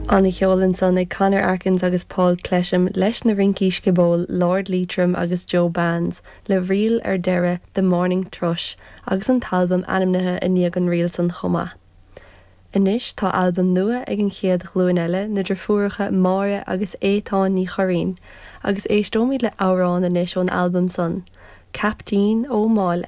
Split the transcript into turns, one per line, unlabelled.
Anna cheolann san ag Conor Atkins agus Paul Clesham leis na rincís go ból Lord Leitrim agus Joe Bands le rial ar deire The Morning Thrush agus an talbam animnithe a níag an rial san chuma. Inis tá alban nua ag an chéad ghlúin eile na drafúracha Máire agus Étáin ní Choirín agus éistómid le árán inis ón albumm san. Captain ó Máil